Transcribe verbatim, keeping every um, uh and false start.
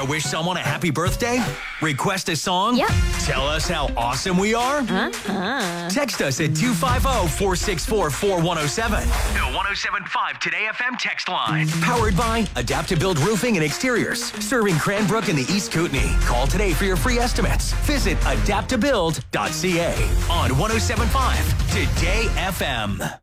Want to wish someone a happy birthday? Request a song? Yep. Tell us how awesome we are? Uh-huh. Text us at two five zero, four six four, four one zero seven. The one oh seven point five Today F M text line. Powered by Adaptabuild Roofing and Exteriors. Serving Cranbrook and the East Kootenay. Call today for your free estimates. Visit adaptabuild dot c a on one oh seven point five Today F M.